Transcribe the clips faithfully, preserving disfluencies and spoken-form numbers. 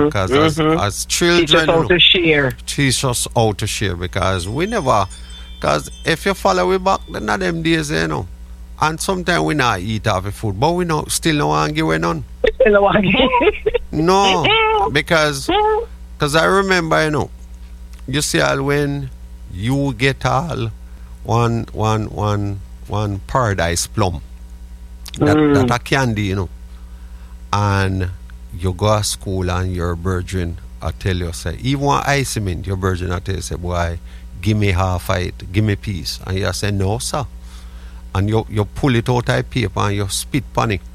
because mm-hmm. as, as children, teach us how you know, to share. Teach us how to share because we never, because if you follow we back, then not them days, you know. And sometimes we not eat off the food, but we no, still no want to give away none. Still no want to give. No, because because I remember, you know, you see all when you get all one one one one paradise plum, that mm. that a candy, you know, and you go to school and your virgin I tell you, say, even one ice mint, your virgin I tell you, say, boy, give me half of it, give me piece, and you say, no, sir. And you you pull it out of paper and you spit on it.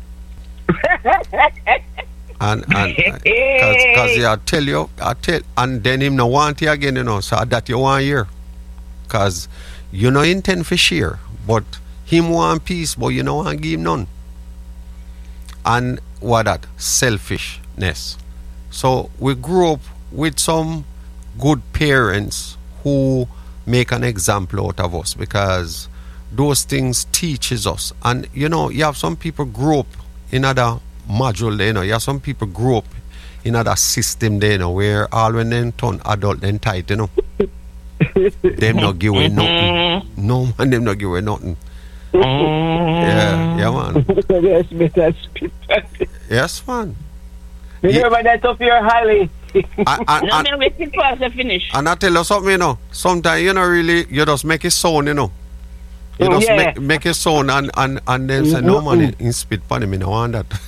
and and because I tell you, I tell, and then him no want it again, you know. So that you want hear, because you no intend for share, but him want peace, but you no want give him none. And what that selfishness. So we grew up with some good parents who make an example out of us because those things teaches us. And you know, you have some people grow up in other module, you know, you have some people grow up in other system there, you know, where all when they turn adult then tight, you know. Them not give away nothing. No man, them not give away nothing. yeah, yeah man. Yes, better spit. Yes man. You yeah. Remember that of your highly. I, I, no, I, wait till I finish. And I tell you something, you know, sometimes you know really you just make it sound, you know. You just yeah. make, make it sound and, and, and then say, no man, in spit pan him, I don't want that.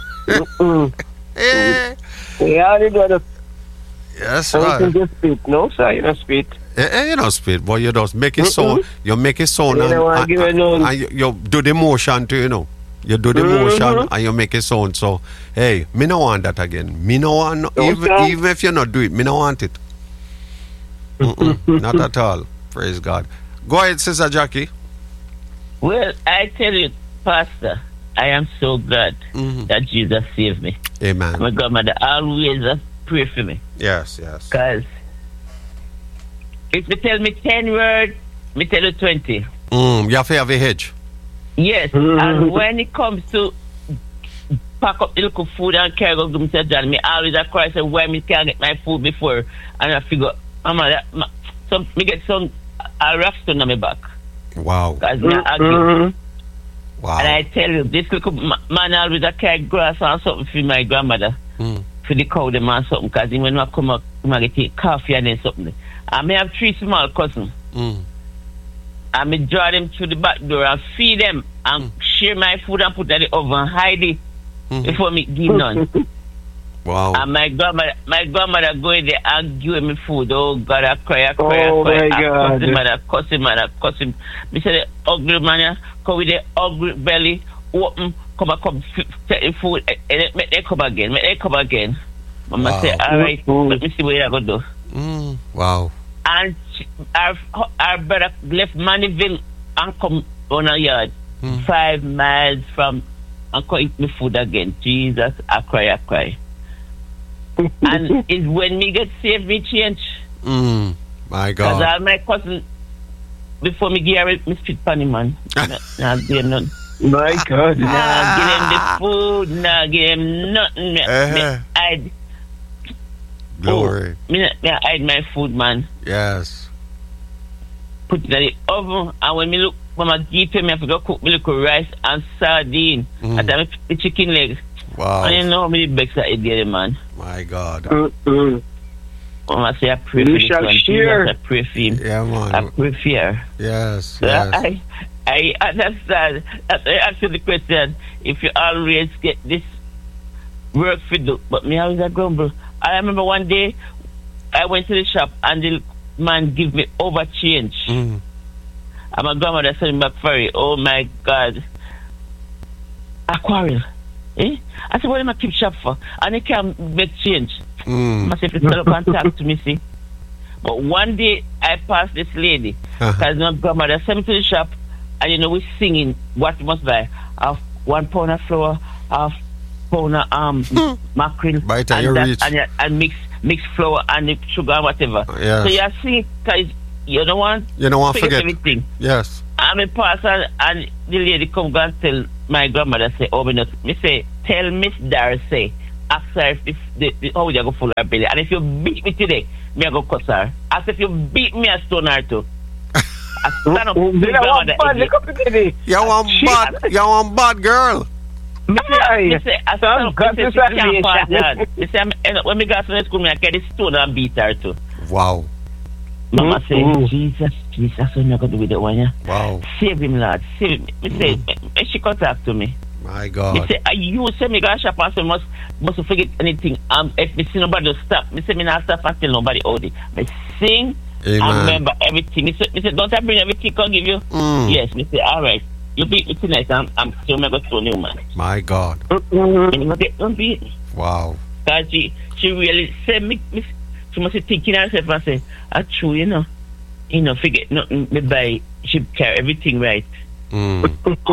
yeah. Yeah, you got to. Yes, right. You just spit. No, sir, you don't spit. Eh, eh, you don't spit, but you just make it sound. Mm-hmm. You make it sound you and, and, and, and, and you, you do the motion too, you know. You do the mm-hmm. motion and you make it sound. So, hey, me no want that again. Me no want, no, even, even if you not do it, me no want it. Not at all. Praise God. Go ahead, Sister Jackie. Well, I tell you, Pastor, I am so glad mm-hmm. that Jesus saved me. Amen. My grandmother always uh, pray for me. Yes, yes. Because if you tell me ten words, me tell you twenty. Mm, you have to have a hedge. Yes, mm-hmm. And when it comes to pack up the little food and carry go to Mister John, me always I cry, say, why me can't get my food before? And I figure, Mama, that, ma, some, me get some a rough stone on my back. Wow. Mm-hmm. Wow. And I tell you, this little man always I carry grass and something for my grandmother. Mm. For the cow them and something, because when I come up, I get coffee and then something. And I have three small cousins. Mm. And I draw them through the back door and feed them and mm. share my food and put it in the oven, hide it mm-hmm. before me give none. Wow. And my grandmother, my grandmother go in there and give me food. Oh God, I cry, I cry, oh I cry. My I God. cuss him and I cuss him and I cuss him. Me say the ugly man, come with the ugly belly, open, come and come take the food, and make them come again, make them come again. Mama wow. say, all right, mm-hmm. let me see what I go do. Mm. Wow. And she, our our brother left Maniville and come on a yard mm. five miles from and come eat me food again. Jesus, I cry, I cry. And it's when me get saved, me change. Mm. My God. Because all my cousin, before me give her, me spit pan him, man. Nah, give him none. My God. Nah, give him the food, nah, give him nothing. Me, uh-huh. me hide. Glory. Oh, me, me hide my food, man. Yes. Put it in the oven, and when me look, when I give him, I have to go cook me little rice and sardine. Mm. And then the chicken legs. Wow. And you know how many begs that idiot, man. My God. Mm-hmm. I say I pray you for this one. Share. I pray for him. Yeah, man. I pray for her. Yes, So yes. I, I understand. I ask you the question, if you always get this work for do, but me always a grumble. I remember one day, I went to the shop and the man give me over change. Mm. And my grandmother sent me back for it. Oh my God. I quarrel. Eh? I said, what am I keep shop for? And he can't make change. Mm. I said, if you look and talk to me, see. But one day, I passed this lady. Because uh-huh. my grandmother sent me to the shop. And you know, we're singing what you must buy. Half one pound of flour, half pound of um, mackerel. By the time and, you reach. and, and mix, mix flour and sugar and whatever. Yes. So you see, because you don't want you don't want to forget everything. Yes. And I pass and, and the lady come and tell my grandmother, say, oh, me, not, me say, tell Miss Darcy, ask her if the, the, the, how you go full her belly. And if you beat me today, me I go cuss her. As if you beat me, I stone her too. I stand up to the ground on the edge. You want bad, you want bad girl. Me say, me say, I stand up, me say, she can't pass that. Me say, I'm- and when me go to school, me I carry the stone and beat her too. Wow. Mama Mm, say, mm. Jesus, Jesus, what you going to do with that one, yeah? Wow. Save him, Lord, save him. Me say, mm. she contact to me. My Me God. say, are you say me go shop and say must must forget anything. Um, if me see nobody just stop, me say me not stop until nobody hold it. Me sing Amen. and remember everything. Me say, me say, don't I bring everything can give you? Mm. Yes. Me say, all right. You beat me tonight. I'm I'm still never to you, man. My God. Mm-mm. And you get don't beat. Wow. Cause she she really said me, me she must be thinking herself and say, I true, you know, you know, forget nothing. Me buy she carry everything right. Mm.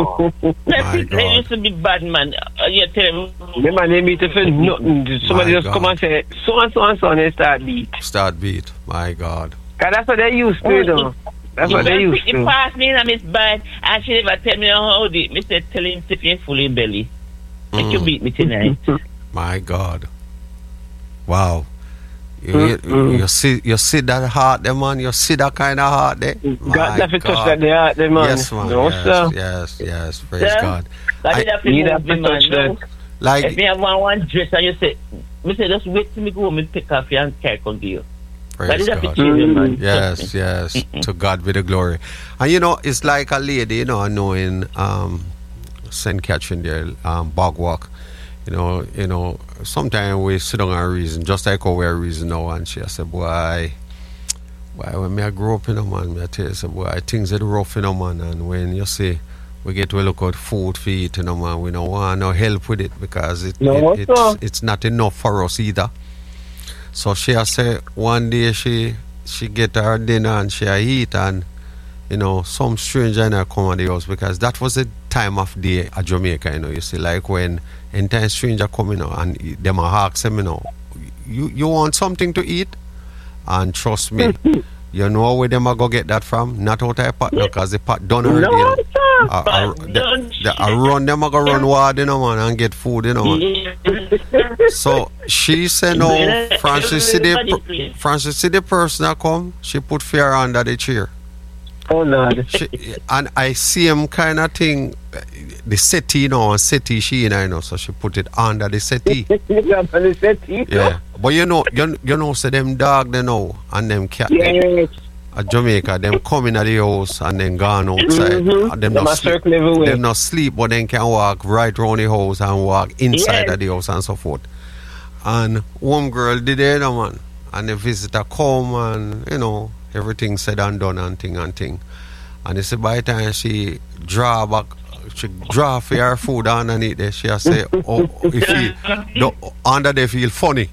My They God. used to be bad man. Uh, you tell them. Me man, they meet if nothing. Somebody My just come God. and say, so and so and so, and they start beat. Start beat. My God. Cause that's what they used to, though. That's what they used He to. passed me and Miss Bad, and she never tell me how it. Me said, tell him to be full in belly. Make Mm. you beat me tonight. My God. Wow. You, Mm, you, mm. you see you see that heart there, man. You see that kind of heart there. My God, that touch God. that they heart, them, man. Yes, man. No, yes, sir. yes, yes. Praise Yeah. God. That I- is a You move have me, to man. touch No. that. Like If me have one, one dress and you say, me say, just wait till me go home and pick off your and carry come to you. That praise is a God. picture, Mm. man. Yes, Trust me. yes. Mm-mm. To God be the glory. And you know, it's like a lady, you know, I know in um, Saint Catherine there, um, Bog Walk. You know, you know, sometimes we sit down and reason, just like how we reason now, and she said, boy, why when me I grow up, you know, man, me I tell you, say, boy, things are rough, you know, man, and when you see we get to look at food for eat, you know, man, we don't want no help with it because it, No, it, sir. it's, it's not enough for us either. So she has said one day she she get her dinner and she a eat and you know some stranger in her come at the house because that was the time of day at Jamaica, you know, you see, like when entire stranger come, you know, and them a ask them, you know, you you want something to eat? And trust me, you know where them a go get that from? Not out of a pot because the pot done already. No, you know. sir. Uh, uh, But the, don't the, uh, run them a go run ward, you know, man, and get food, you know, man. Yeah. So she said, no, Yeah. Francis see the Everybody per- please. Francis see the person that come. She put fear under the chair. Oh, Lord. She, and I see him kind of thing, uh, the settee, you know, and settee she in, I know. So she put it under the settee. Yeah, but you know, you, you know, say them dog they know and them cat. Yes. At Jamaica, them come in at the house and then gone outside. Mhm. And them Them not a sleep. circle everywhere. Them not sleep, but then can walk right round the house and walk inside Yes. of the house and so forth. And one girl did it, you know, man. And the visitor come and, you know, everything said and done and thing and thing. And they said by the time she draw back, she draw for her food underneath there, she has say, oh, if he, the, under there feel funny.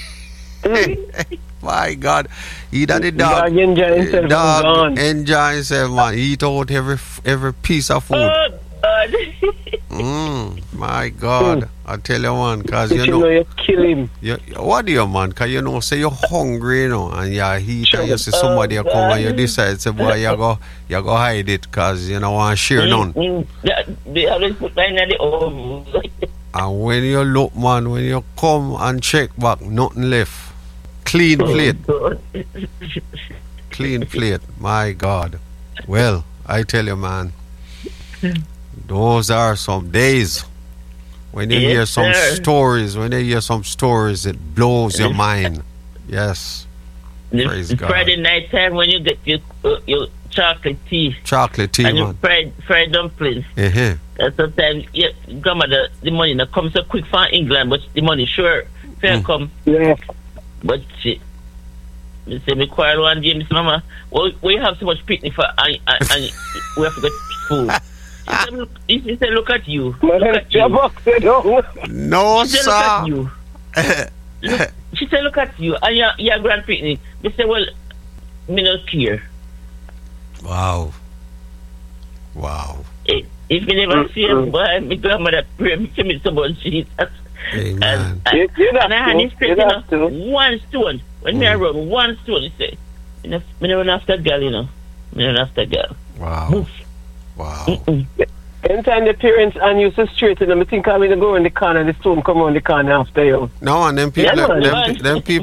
My God, either the dog, Dog enjoy himself and dog gone. enjoy himself, man. Eat out every every piece of food. Oh, God. Mm, my God, I tell you, man, cause You you know know, you kill him. you, what do you, man? Cause you know, say you're hungry, you know, and you eat, and you see somebody Oh, come and you God. decide, say, boy, you go, you go hide it, cause you don't want to share none. Mm, that- They always put mine in the oven. And when you look, man, when you come and check back, nothing left. Clean plate, clean plate. My God. Well, I tell you, man, those are some days when you Yes, hear some sir. stories. When you hear some stories, it blows your mind. Yes, The Praise God. Friday night time when you get your uh, your chocolate tea chocolate tea, and your man. fried fried dumplings. Uh-huh. And sometimes yeah, grandmother the money not come so quick from England, but the money sure fair Mm. come. Yeah. But she, me say me quarrel one day, Miss Mama, well, we have so much picnic for and, and, and we have to get food. She said, look, she said, look at you, look at you. No, She said, look at sir. you. Look, she said, look at you and your, your grand picnic. Me say, well, me not care. Wow. Wow. If if you never see him, boy, my grandmother pray me to me so much Jesus. Amen. And, You- you and, have and I had to. this You straight, you know, have to. one stone. When me I run one stone, he say, you know, me never run after girl, you know. Me run after girl. Wow. Wow. Mm-mm. Anytime the parents and used to straighten them, I think I'm going to go in the corner, the stone come on the corner after you. No, and them people, Yeah, man. them, them people